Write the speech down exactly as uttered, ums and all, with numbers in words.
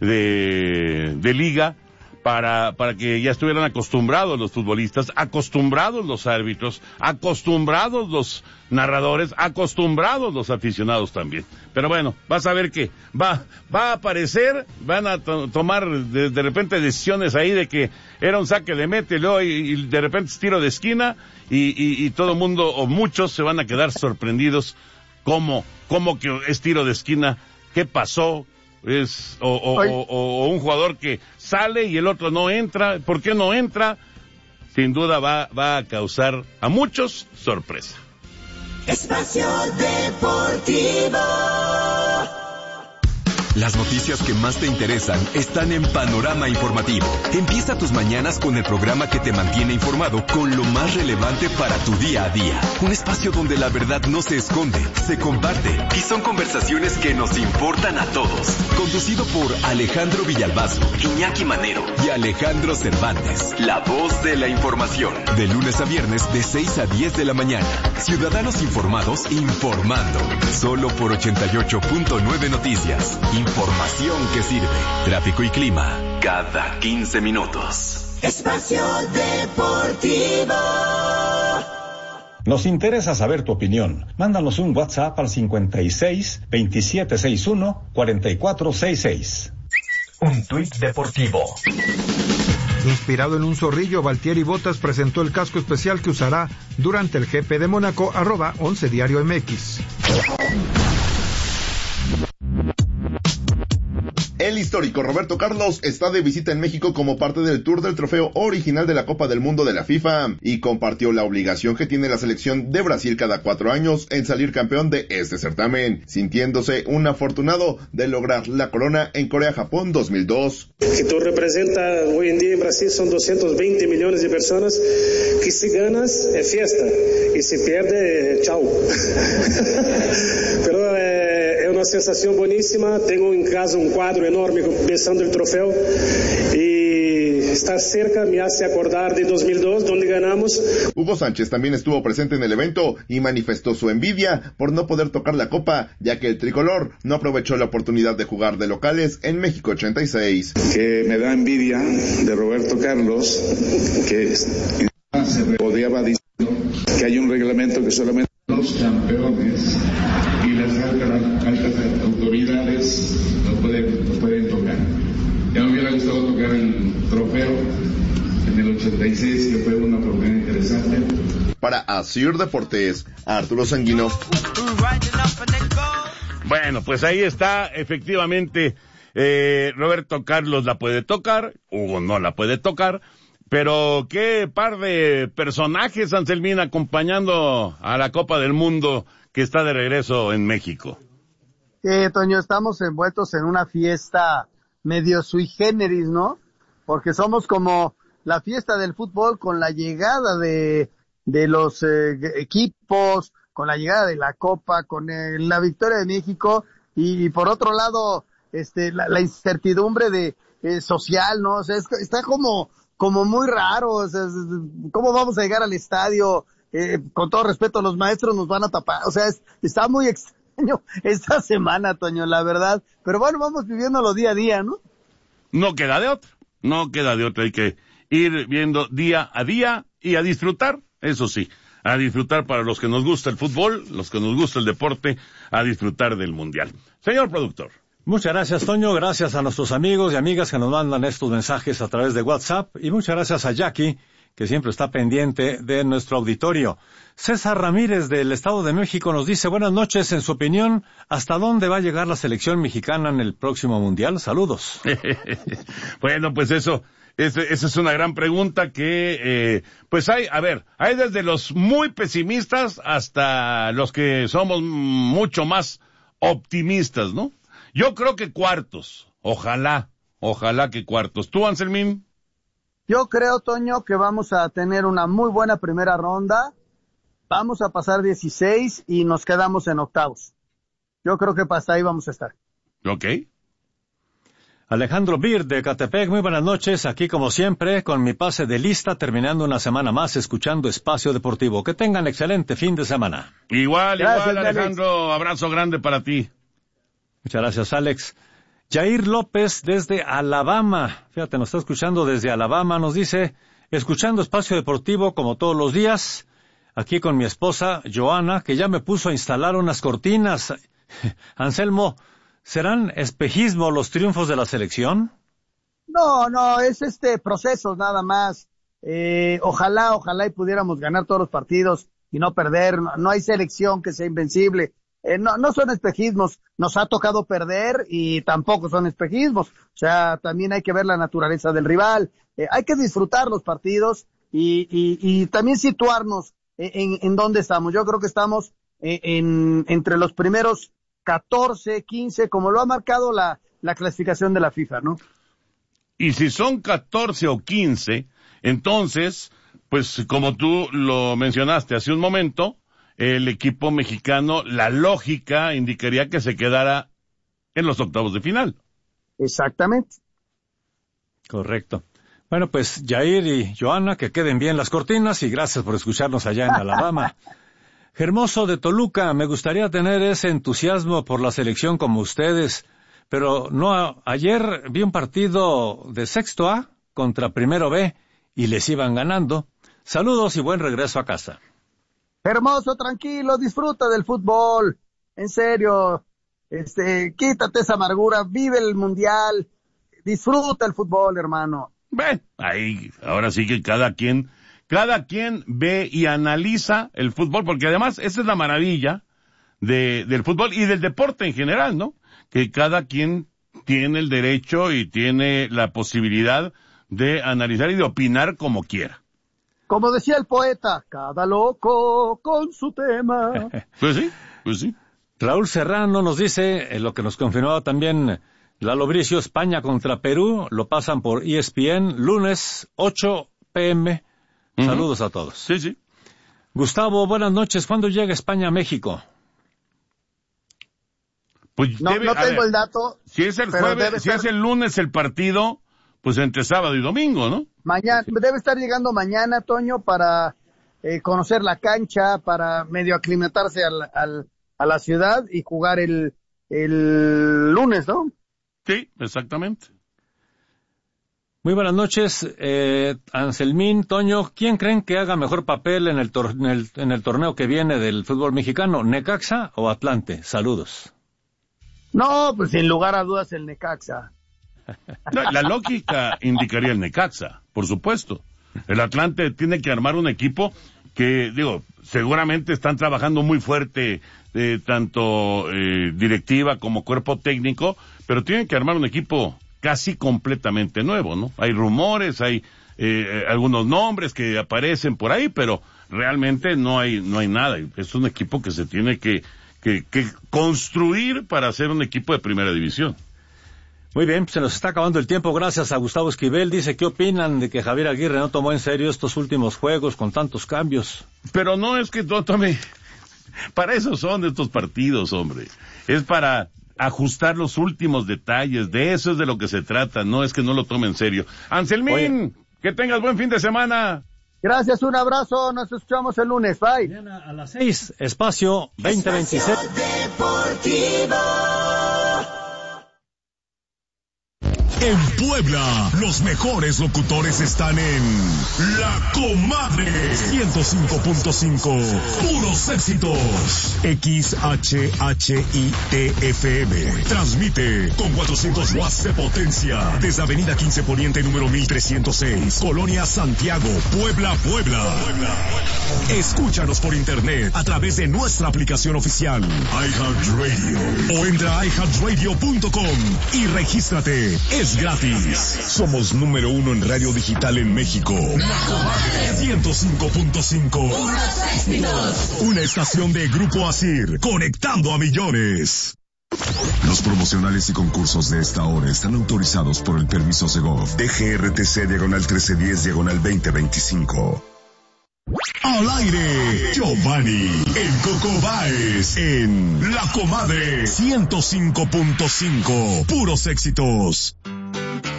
de, de liga, para, para que ya estuvieran acostumbrados los futbolistas, acostumbrados los árbitros, acostumbrados los narradores, acostumbrados los aficionados también. Pero bueno, vas a ver que va, va a aparecer, van a to- tomar de, de repente decisiones ahí de que era un saque de meta y luego y, y de repente es tiro de esquina y, y, y todo el mundo o muchos se van a quedar sorprendidos cómo, cómo que es tiro de esquina, qué pasó. Es o, o, o, o un jugador que sale y el otro no entra. ¿Por qué no entra? Sin duda va, va a causar a muchos sorpresa. Espacio Deportivo. Las noticias que más te interesan están en Panorama Informativo. Empieza tus mañanas con el programa que te mantiene informado con lo más relevante para tu día a día. Un espacio donde la verdad no se esconde, se comparte y son conversaciones que nos importan a todos. Conducido por Alejandro Villalbazo, Iñaki Manero y Alejandro Cervantes. La voz de la información. De lunes a viernes de seis a diez de la mañana. Ciudadanos informados informando. Solo por ochenta y ocho punto nueve Noticias. Información que sirve. Tráfico y clima cada quince minutos. Espacio Deportivo. Nos interesa saber tu opinión. Mándanos un WhatsApp al cincuenta y seis, veintisiete sesenta y uno, cuarenta y cuatro sesenta y seis. Un tuit deportivo. Inspirado en un zorrillo, Valtieri Bottas presentó el casco especial que usará durante el G P de Mónaco, arroba once Diario M X. El histórico Roberto Carlos está de visita en México como parte del Tour del Trofeo original de la Copa del Mundo de la FIFA y compartió la obligación que tiene la selección de Brasil cada cuatro años en salir campeón de este certamen, sintiéndose un afortunado de lograr la corona en Corea-Japón dos mil dos. Que tú representas hoy en día en Brasil son doscientos veinte millones de personas que si ganas es fiesta y si pierde, chao. Pero eh, es una sensación buenísima. Tengo en casa un cuadro enorme besando el trofeo y estar cerca me hace acordar de dos mil dos donde ganamos. Hugo Sánchez también estuvo presente en el evento y manifestó su envidia por no poder tocar la copa, ya que el tricolor no aprovechó la oportunidad de jugar de locales en México ochenta y seis. Que me da envidia de Roberto Carlos, que se rodeaba diciendo que hay un reglamento que solamente los campeones y las altas, altas autoridades no pueden, no pueden tocar. Ya me hubiera gustado tocar el trofeo en el ochenta y seis, que fue una oportunidad interesante. Para Asir Deportes, Arturo Sanguino. Bueno, pues ahí está, efectivamente, eh, Roberto Carlos la puede tocar, Hugo no la puede tocar, pero qué par de personajes, Anselmín, acompañando a la Copa del Mundo que está de regreso en México. Eh, Toño, estamos envueltos en una fiesta medio sui generis, ¿no? Porque somos como la fiesta del fútbol con la llegada de, de los eh, equipos, con la llegada de la Copa, con eh, la victoria de México y, y por otro lado, este, la, la incertidumbre de eh, social, ¿no? O sea, es, está como, como muy raro, o sea, es, ¿cómo vamos a llegar al estadio? Eh, con todo respeto, los maestros nos van a tapar, o sea, es, está muy extraño esta semana, Toño, la verdad, pero bueno, vamos viviéndolo día a día, ¿no? No queda de otra, no queda de otra, hay que ir viendo día a día y a disfrutar, eso sí, a disfrutar para los que nos gusta el fútbol, los que nos gusta el deporte, a disfrutar del Mundial. Señor productor. Muchas gracias, Toño, gracias a nuestros amigos y amigas que nos mandan estos mensajes a través de WhatsApp y muchas gracias a Jackie, que siempre está pendiente de nuestro auditorio. César Ramírez del Estado de México nos dice, buenas noches, en su opinión, ¿hasta dónde va a llegar la selección mexicana en el próximo Mundial? Saludos. Bueno, pues eso, esa es una gran pregunta que, eh, pues hay, a ver, hay desde los muy pesimistas hasta los que somos mucho más optimistas, ¿no? Yo creo que cuartos, ojalá, ojalá que cuartos. ¿Tú, Anselmín? Yo creo, Toño, que vamos a tener una muy buena primera ronda, vamos a pasar dieciséis y nos quedamos en octavos. Yo creo que hasta ahí vamos a estar. Ok. Alejandro Bir de Catepec, muy buenas noches, aquí como siempre, con mi pase de lista, terminando una semana más, escuchando Espacio Deportivo. Que tengan excelente fin de semana. Igual, Gracias, igual, Alejandro, Alex. abrazo grande para ti. Muchas gracias, Alex. Jair López desde Alabama, fíjate, nos está escuchando desde Alabama, nos dice, escuchando Espacio Deportivo como todos los días, aquí con mi esposa Joana, que ya me puso a instalar unas cortinas. Anselmo, ¿serán espejismo los triunfos de la selección? No, no, es este proceso nada más. Eh, ojalá, ojalá y pudiéramos ganar todos los partidos y no perder. No, no hay selección que sea invencible. Eh, no, no son espejismos. Nos ha tocado perder y tampoco son espejismos. O sea, también hay que ver la naturaleza del rival. Eh, hay que disfrutar los partidos y, y, y también situarnos en, en dónde estamos. Yo creo que estamos en, en entre los primeros catorce, quince, como lo ha marcado la, la clasificación de la FIFA, ¿no? Y si son catorce o quince, entonces, pues como tú lo mencionaste hace un momento, el equipo mexicano, la lógica indicaría que se quedara en los octavos de final. Exactamente. Correcto. Bueno, pues Jair y Joana, que queden bien las cortinas y gracias por escucharnos allá en Alabama. Hermoso de Toluca, me gustaría tener ese entusiasmo por la selección como ustedes, pero no, ayer vi un partido de sexto A contra primero B y les iban ganando. Saludos y buen regreso a casa. Hermoso, tranquilo, disfruta del fútbol, en serio, este, quítate esa amargura, vive el mundial, disfruta el fútbol, hermano. Ven, ahí, ahora sí que cada quien, cada quien ve y analiza el fútbol, porque además esa es la maravilla de, del fútbol y del deporte en general, ¿no? Que cada quien tiene el derecho y tiene la posibilidad de analizar y de opinar como quiera. Como decía el poeta, cada loco con su tema. Pues sí, pues sí. Raúl Serrano nos dice, en lo que nos confirmaba también Lalo Bricio, España contra Perú, lo pasan por E S P N, lunes, ocho pe eme. Uh-huh. Saludos a todos. Sí, sí. Gustavo, buenas noches. ¿Cuándo llega España a México? Pues no, debe, no tengo ver, el dato. Si es el jueves, si ser... es el lunes el partido, pues entre sábado y domingo, ¿no? Mañana, debe estar llegando mañana, Toño, para eh, conocer la cancha, para medio aclimatarse al, al, a la ciudad y jugar el, el lunes, ¿no? Sí, exactamente. Muy buenas noches, eh, Anselmín, Toño, ¿quién creen que haga mejor papel en el, tor- en el, en el torneo que viene del fútbol mexicano, Necaxa o Atlante? Saludos. No, pues sin lugar a dudas el Necaxa. No, la lógica indicaría el Necaxa, por supuesto. El Atlante tiene que armar un equipo que, digo, seguramente están trabajando muy fuerte, eh, tanto eh, directiva como cuerpo técnico, pero tienen que armar un equipo casi completamente nuevo, ¿no? Hay rumores, hay eh, algunos nombres que aparecen por ahí, pero realmente no hay no hay nada. Es un equipo que se tiene que que, que construir para ser un equipo de primera división. Muy bien, se nos está acabando el tiempo. Gracias a Gustavo Esquivel. Dice, ¿qué opinan de que Javier Aguirre no tomó en serio estos últimos juegos con tantos cambios? Pero no es que no tome... Para eso son estos partidos, hombre. Es para ajustar los últimos detalles. De eso es de lo que se trata. No es que no lo tome en serio. Anselmín, Oye. que tengas buen fin de semana. Gracias, un abrazo. Nos escuchamos el lunes. Bye. Mañana a las seis, espacio veinte veintiséis. En Puebla, los mejores locutores están en La Comadre ciento cinco punto cinco. Puros éxitos. X H H I T F M. Transmite con cuatrocientos watts de potencia desde Avenida quince Poniente número mil trescientos seis, Colonia Santiago, Puebla, Puebla. Escúchanos por internet a través de nuestra aplicación oficial iHeartRadio o entra a i heart radio punto com y regístrate. Es gratis. Somos número uno en radio digital en México. ciento cinco punto cinco. Una estación de Grupo Asir, conectando a millones. Los promocionales y concursos de esta hora están autorizados por el permiso Segov. D G R T C diagonal trece diez diagonal veinte veinticinco. Al aire, Giovanni, el Coco Baez, en La Comadre ciento cinco punto cinco. Puros éxitos.